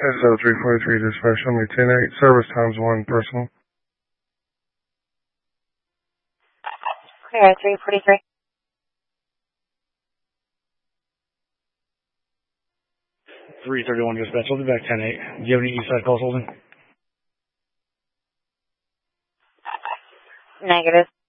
SO 343 dispatch, only 10-8, service times 1 personal. Clear 343. 331 dispatch, I'll be back 10-8. Do you have any east side calls holding? Negative.